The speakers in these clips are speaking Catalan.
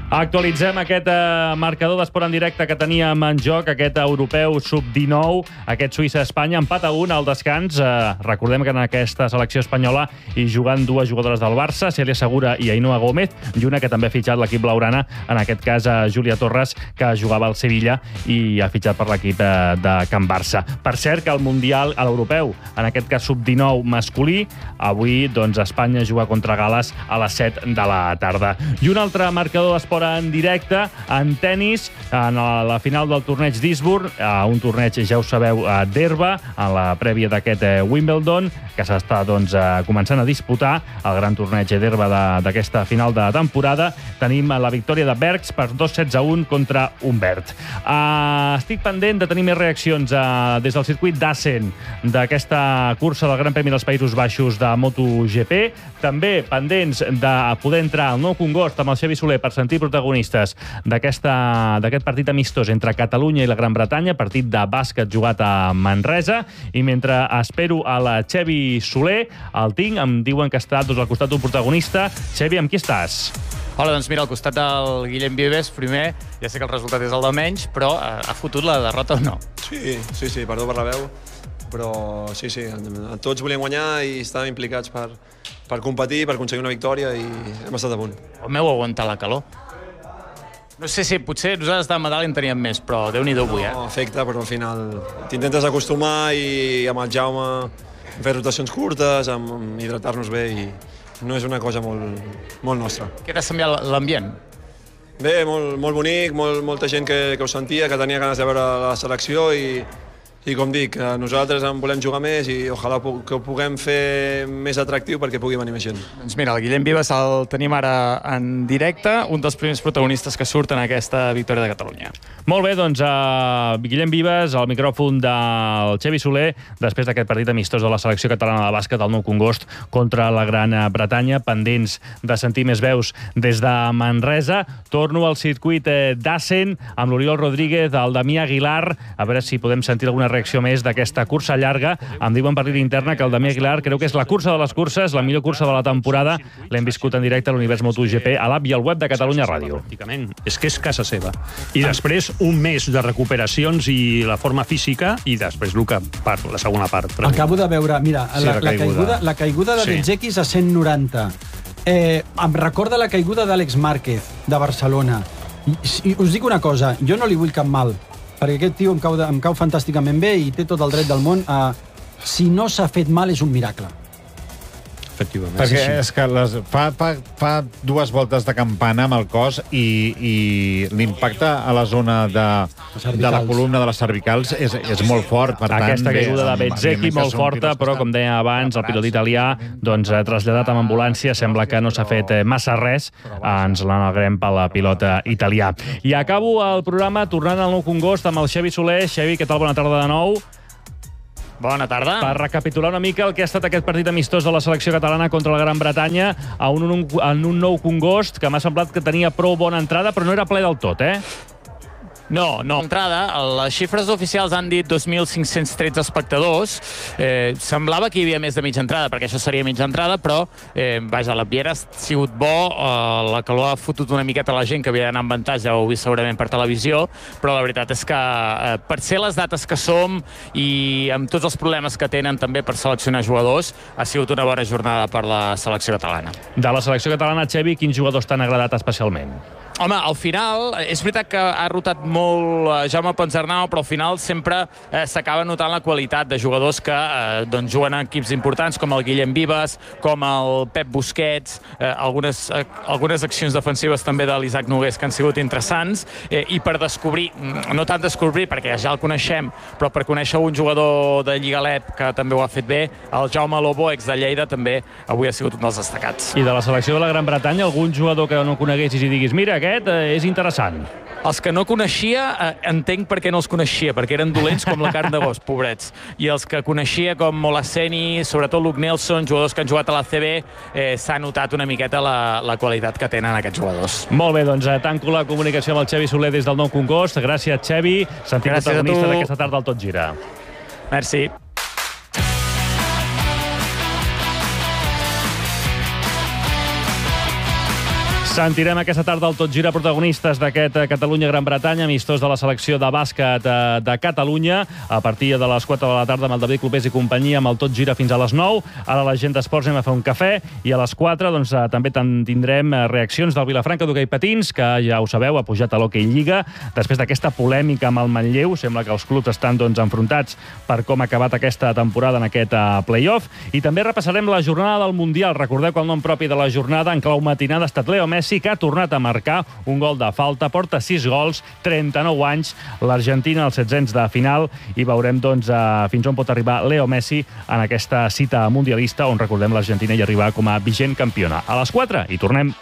Actualitzem aquest marcador d'esport en directe que teníem en joc, aquest europeu sub-19, aquest Suïssa-Espanya, empat a 1 al descans. Recordem que en aquesta selecció espanyola hi juguen dues jugadores del Barça, Cèlia Segura i Ainhoa Gómez, i una que també ha fitxat l'equip blaugrana, en aquest cas Júlia Torres, que jugava al Sevilla i ha fitxat per l'equip de Can Barça. Per cert, que el Mundial, a l'europeu, en aquest cas sub-19 masculí, avui doncs, Espanya juga contra Gal·les a les 7 de la tarda. I un altre marcador d'esport en directe, en tennis, en la final del torneig d'Eastbourne, un torneig, ja ho sabeu, d'herba, en la prèvia d'aquest Wimbledon, que s'està començant a disputar, el gran torneig d'herba d'aquesta final de temporada. Tenim la victòria de Bergs per 2-16-1 contra Humbert. Estic pendent de tenir més reaccions des del circuit d'Assen d'aquesta cursa del Gran Premi dels Països Baixos de MotoGP. També pendents de poder entrar al Nou Congost amb el Xavi Soler per sentir protagonistes d'aquest partit amistós entre Catalunya i la Gran Bretanya, partit de bàsquet jugat a Manresa, i mentre espero a la Xavi Soler, el tinc, em diuen que està al costat d'un protagonista. Xavi, amb qui estàs? Hola, doncs mira, al costat del Guillem Vives, primer, ja sé que el resultat és el de menys, però ha fotut la derrota o no? Sí, perdó per la veu, però sí, tots volíem guanyar i estàvem implicats per competir, per aconseguir una victòria, i hem estat a punt. El meu aguantar la calor. No sé si potser nosaltres de medalla en teníem més, però Déu-n'hi-do avui, No, afecta, però al final t'intentes acostumar i amb el Jaume fer rotacions curtes, amb hidratar-nos bé, i no és una cosa molt nostra. Què t'ha semblat l'ambient? Bé, molt bonic, molta gent que ho sentia, que tenia ganes de veure la selecció, i com dic, nosaltres en volem jugar més i ojalà que ho puguem fer més atractiu perquè pugui venir més gent. Doncs mira, el Guillem Vives el tenim ara en directe, un dels primers protagonistes que surten en aquesta victòria de Catalunya. Molt bé, doncs Guillem Vives, al micròfon del Xavi Soler, després d'aquest partit amistós de la selecció catalana de bàsquet al Nou Congost contra la Gran Bretanya, pendents de sentir més veus des de Manresa. Torno al circuit d'Assen amb l'Oriol Rodríguez, el Damià Aguilar, a veure si podem sentir alguna reacció més d'aquesta cursa llarga. Em diuen per línia interna que el Damià Aguilar creu que és la cursa de les curses, la millor cursa de la temporada. L'hem viscut en directe a l'Univers MotoGP, a l'app i al web de Catalunya Ràdio. És que és casa seva. I després un mes de recuperacions i la forma física, i després el que per la segona part. Acabo de veure, mira, la caiguda de Bezzecchis a 190. Em recorda la caiguda d'Àlex Márquez, de Barcelona. I us dic una cosa, jo no li vull cap mal, perquè aquest tio em cau fantàsticament bé i té tot el dret del món. Si no s'ha fet mal, és un miracle. Efectivament. Perquè és que fa dues voltes de campana amb el cos i l'impacte a la zona de la columna de les cervicals és molt fort. Per tant, aquesta caiguda de Bezzecchi molt forta, però com deia abans, el pilot italià traslladat amb ambulància, sembla que no s'ha fet massa res. Ens l'alegrem pel pilot italià. I acabo el programa tornant al Nou Congost amb el Xavi Soler. Xavi, què tal? Bona tarda de nou. Bona tarda. Per recapitular una mica el que ha estat aquest partit amistós de la selecció catalana contra la Gran Bretanya en un Nou Congost que m'ha semblat que tenia prou bona entrada, però no era ple del tot, No. Entrada, les xifres oficials han dit 2.513 espectadors. Semblava que hi havia més de mitja entrada, perquè això seria mitja entrada, però, vaja, l'ambient ha sigut bo, la calor ha fotut una miqueta la gent que havia d'anar amb avantatge, ja ho heu vist segurament per televisió, però la veritat és que per ser les dates que som i amb tots els problemes que tenen també per seleccionar jugadors, ha sigut una bona jornada per la selecció catalana. De la selecció catalana, Xavi, quins jugadors t'han agradat especialment? Home, al final, és veritat que ha rotat molt Jaume Ponsarnau, però al final sempre s'acaba notant la qualitat de jugadors que juguen en equips importants, com el Guillem Vives, com el Pep Busquets, algunes accions defensives també de l'Isaac Nogués que han sigut interessants, i per descobrir, no tant descobrir, perquè ja el coneixem, però per conèixer un jugador de Lligalet que també ho ha fet bé, el Jaume Lobo, ex de Lleida, també avui ha sigut un dels destacats. I de la selecció de la Gran Bretanya, algun jugador que no coneguessis i diguis, mira, aquest és interessant? Els que no coneixia, entenc per què no els coneixia, perquè eren dolents com la carn de gos, pobrets. I els que coneixia, com Molaseni, sobretot Luke Nelson, jugadors que han jugat a l'ACB, s'ha notat una miqueta la qualitat que tenen aquests jugadors. Molt bé, doncs tanco la comunicació amb el Xavi Soler des del Nou Congost. Gràcies, Xavi. Sentim protagonista d'aquesta tarda al Tot Gira. Merci. Sentirem aquesta tarda el Tot Gira protagonistes d'aquest Catalunya-Gran Bretanya, amistós de la selecció de bàsquet de Catalunya, a partir de les 4 de la tarda amb el David Clopés i companyia, amb el Tot Gira fins a les 9. Ara a la gent d'Esports anem a fer un cafè i a les 4 doncs, també tindrem reaccions del Vilafranca d'hoquei patins, que ja ho sabeu, ha pujat a l'Hockey Lliga. Després d'aquesta polèmica amb el Manlleu, sembla que els clubs estan enfrontats per com ha acabat aquesta temporada en aquest play-off. I també repassarem la jornada del Mundial. Recordeu que el nom propi de la jornada en clau matinada ha estat Leo Messi, que ha tornat a marcar un gol de falta, porta 6 gols, 39 anys, l'Argentina als 700 de final, i veurem fins on pot arribar Leo Messi en aquesta cita mundialista, on recordem l'Argentina hi arriba com a vigent campiona. A les 4 i tornem.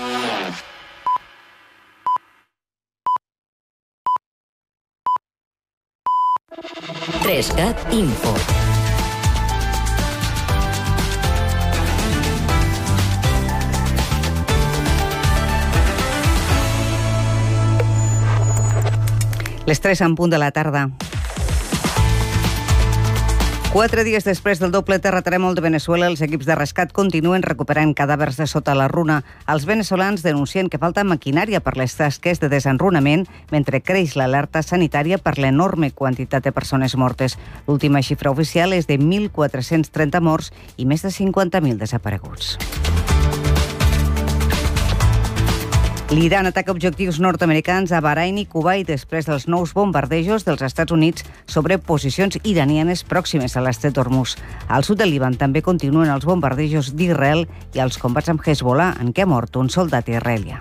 Trescat Info. Les 3 en punt de la tarda. 4 dies després del doble terratrèmol de Venezuela, els equips de rescat continuen recuperant cadàvers de sota la runa. Els veneçolans denuncien que falta maquinària per les tasques de desenrunament, mentre creix l'alerta sanitària per l'enorme quantitat de persones mortes. L'última xifra oficial és de 1.430 morts i més de 50.000 desapareguts. L'Iran ataca objectius nord-americans a Bahrain i Kuwait després dels nous bombardejos dels Estats Units sobre posicions iranianes pròximes a l'estret d'Hormuz. Al sud del Líban també continuen els bombardejos d'Israel i els combats amb Hezbollah, en què ha mort un soldat israelià.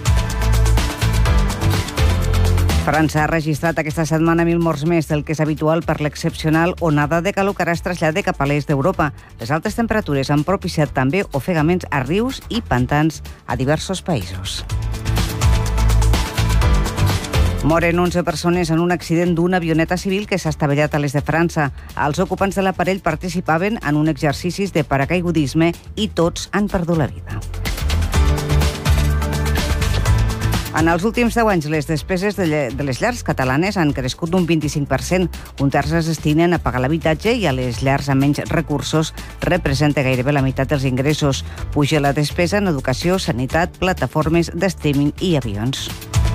França ha registrat aquesta setmana 1.000 morts més del que és habitual per l'excepcional onada de calor que ara es trasllada cap a l'est d'Europa. Les altes temperatures han propiciat també ofegaments a rius i pantans a diversos països. Moren 11 persones en un accident d'una avioneta civil que s'ha estavellat a l'est de França. Els ocupants de l'aparell participaven en un exercici de paracaigudisme i tots han perdut la vida. En els últims 10 anys, les despeses de les llars catalanes han crescut d'un 25%. Un terç es destinen a pagar l'habitatge i a les llars amb menys recursos representa gairebé la meitat dels ingressos. Puja la despesa en educació, sanitat, plataformes de streaming i avions.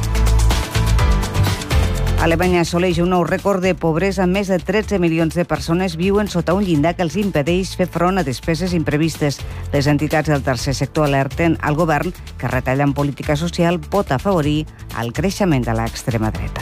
Alemanya assoleix un nou rècord de pobresa. Més de 13 milions de persones viuen sota un llindar que els impedeix fer front a despeses imprevistes. Les entitats del tercer sector alerten al govern que retallar en política social pot afavorir el creixement de l'extrema dreta.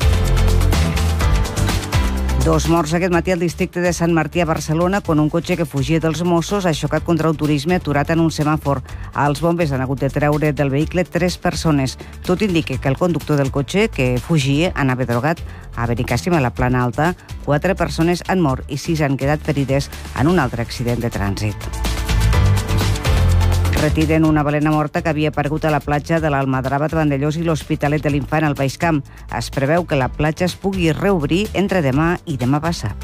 2 morts aquest matí al districte de Sant Martí a Barcelona quan un cotxe que fugia dels Mossos ha xocat contra un turisme aturat en un semàfor. Els bombers han hagut de treure del vehicle 3 persones. Tot indica que el conductor del cotxe que fugia anava drogat. A Benicàssim, a la Plana Alta, 4 persones han mort i 6 han quedat ferides en un altre accident de trànsit. Retiren una balena morta que havia aparegut a la platja de l'Almadrava de Vandellós i l'Hospitalet de l'Infant al Baix Camp. Es preveu que la platja es pugui reobrir entre demà i demà passat.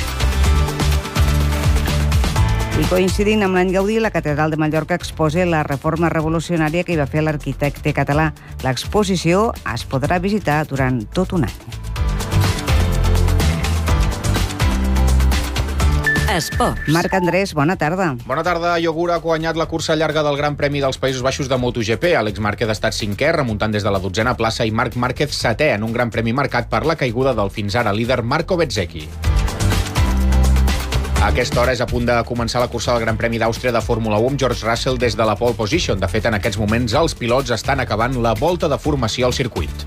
I coincidint amb l'any Gaudí, la Catedral de Mallorca exposa la reforma revolucionària que hi va fer l'arquitecte català. L'exposició es podrà visitar durant tot un any. Esports. Marc Andrés, bona tarda. Bona tarda. Iogura ha guanyat la cursa llarga del Gran Premi dels Països Baixos de MotoGP. Àlex Márquez ha estat 5è, remuntant des de la 12a plaça, i Marc Márquez 7è, en un Gran Premi marcat per la caiguda del fins ara líder Marco Bezzecchi. A aquesta hora és a punt de començar la cursa del Gran Premi d'Àustria de Fórmula 1 amb George Russell des de la pole position. De fet, en aquests moments els pilots estan acabant la volta de formació al circuit.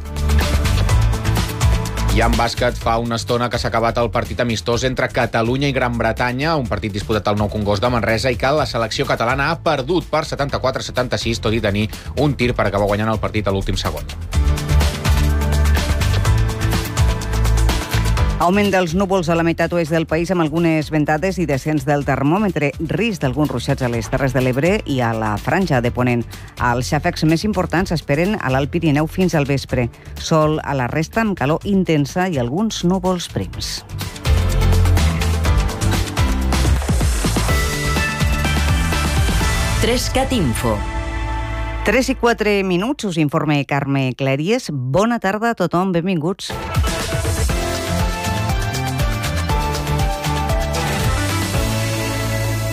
I en bàsquet, fa una estona que s'ha acabat el partit amistós entre Catalunya i Gran Bretanya, un partit disputat al Nou Congost de Manresa, i que la selecció catalana ha perdut per 74-76, tot i tenir un tir per acabar guanyant el partit a l'últim segon. Augment dels núvols a la meitat oest del país amb algunes ventades i descens del termòmetre, risc d'alguns ruixats a les Terres de l'Ebre i a la Franja de Ponent. Els xàfecs més importants esperen a l'Alt Pirineu fins al vespre. Sol a la resta amb calor intensa i alguns núvols prims. Trescat Info. 3 i 4 minuts, us informa Carme Clèries. Bona tarda a tothom, benvinguts.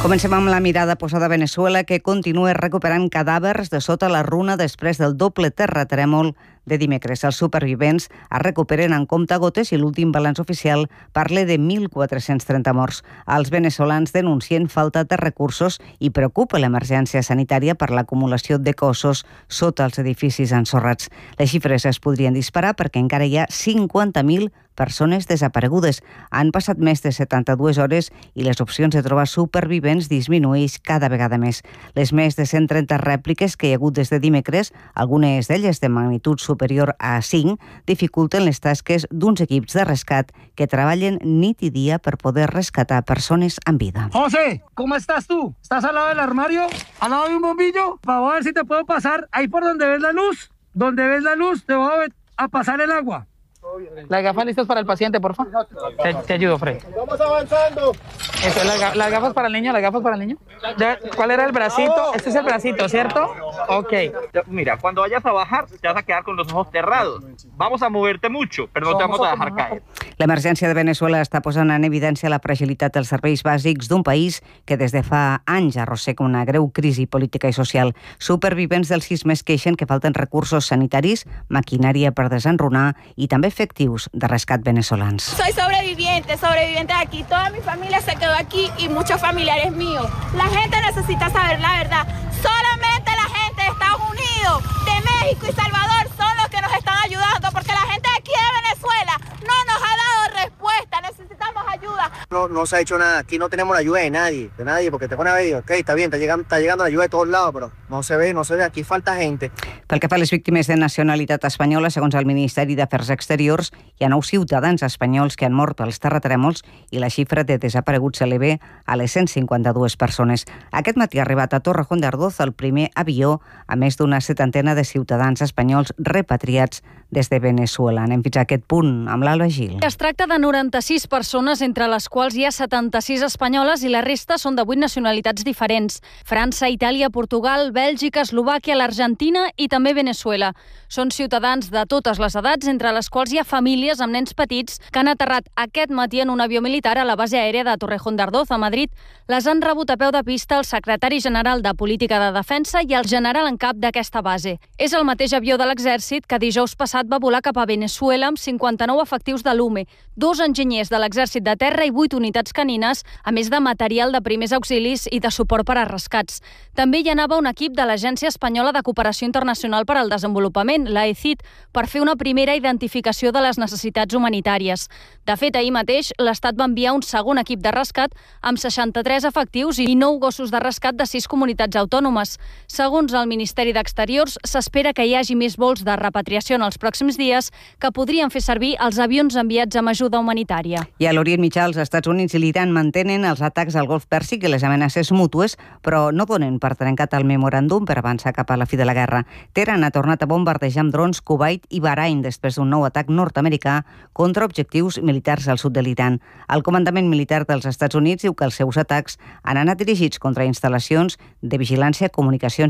Comencem amb la mirada posada a Venezuela, que continua recuperant cadàvers de sota la runa després del doble terratrèmol de dimecres. Els supervivents es recuperen en comptagotes i l'últim balanç oficial parla de 1.430 morts. Els veneçolans denuncien falta de recursos i preocupa l'emergència sanitària per l'acumulació de cossos sota els edificis ensorrats. Les xifres es podrien disparar perquè encara hi ha 50.000 persones desaparegudes. Han passat més de 72 hores i les opcions de trobar supervivents disminueix cada vegada més. Les més de 130 rèpliques que hi ha hagut des de dimecres, algunes d'elles de magnitud superior a 5, dificulten les tasques d'uns equips de rescat que treballen nit i dia per poder rescatar persones en vida. José, ¿cómo estás tú? ¿Estás al lado del armario? ¿Al lado de un bombillo? Para ver si te puedo pasar ahí por donde ves la luz. Donde ves la luz te voy a pasar el agua. Las gafas listas para el paciente, por favor. Te ayudo, Fred. Vamos avanzando. Eso, las gafas para el niño, las gafas para el niño. ¿Cuál era el bracito? Este es el bracito, ¿cierto? Ok. Mira, cuando vayas a bajar, te vas a quedar con los ojos cerrados. Vamos a moverte mucho, pero no te vamos a dejar caer. L'emergència de Venezuela està posant en evidència la fragilitat dels serveis bàsics d'un país que des de fa anys arrossega una greu crisi política i social. Supervivents del sisme es queixen que falten recursos sanitaris, maquinària per desenrunar i també efectius de rescat venezolans. Soy sobreviviente de aquí. Toda mi familia se quedó aquí y muchos familiares míos. La gente necesita saber la verdad. Solamente la gente de Estados Unidos, de México y Salvador son los que nos están ayudando, porque la gente de aquí de Venezuela no nos ha dado respuesta. Necesitamos ayuda. No se ha hecho nada. Aquí no tenemos la ayuda de nadie, porque te pones a ver, ok, está bien, está llegando la ayuda de todos lados, però no se ve, aquí falta gente. Pel que fa a les víctimes de nacionalitat espanyola, segons el Ministeri d'Afers Exteriors, hi ha 9 ciutadans espanyols que han mort als terratrèmols i la xifra de desapareguts s'eleva a les 152 persones. Aquest matí ha arribat a Torrejón de Ardoz el primer avió a més d'una 70 de ciutadans espanyols repatriats des de Venezuela. Anem fins a aquest punt amb l'Alba Gil. Es tracta de 96 persones, entre les quals hi ha 76 espanyoles i la resta són de 8 nacionalitats diferents. França, Itàlia, Portugal, Bèlgica, Eslovàquia, l'Argentina i també Venezuela. Són ciutadans de totes les edats, entre les quals hi ha famílies amb nens petits que han aterrat aquest matí en un avió militar a la base aèria de Torrejón de Ardoz, a Madrid. Les han rebut a peu de pista el secretari general de Política de Defensa i el general en cap d'aquesta base. És el mateix avió de l'exèrcit que dijous passat va volar cap a Venezuela amb 59 efectius de l'UME, 2 enginyers de l'exèrcit de terra i 8 unitats canines, a més de material de primers auxilis i de suport per a rescats. També hi anava un equip de l'Agència Espanyola de Cooperació Internacional per al Desenvolupament, l'AECID, per fer una primera identificació de les necessitats humanitàries. De fet, ahir mateix, l'Estat va enviar un segon equip de rescat amb 63 efectius i 9 gossos de rescat de 6 comunitats autònomes. Segons el Ministeri d'Exteriors, s'espera que hi hagi més vols de repatriació en els pròxims dies que podrien fer servir els avions enviats amb ajuda humanitària. I a l'Orient Mitjà, els Estats Units i l'Iran mantenen els atacs al Golf Pèrsic i les amenaces mútues, però no donen per trencat el memoràndum per avançar cap a la fi de la guerra. Teheran ha tornat a bombardejar amb drons Kuwait i Bahrain després d'un nou atac nord-americà contra objectius militars al sud de l'Iran. El comandament militar dels Estats Units diu que els seus atacs han anat dirigits contra instal·lacions de vigilància, comunicacions